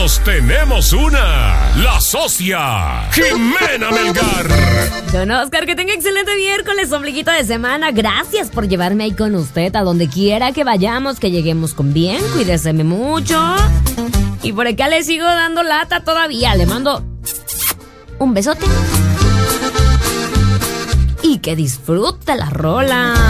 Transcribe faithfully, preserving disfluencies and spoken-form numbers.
todos tenemos una. La socia Jimena Melgar. Don Oscar, que tenga excelente miércoles, ombliguito de semana. Gracias por llevarme ahí con usted a donde quiera que vayamos, que lleguemos con bien. Cuídeseme mucho. Y por acá le sigo dando lata todavía. Le mando un besote. Y que disfrute la rola.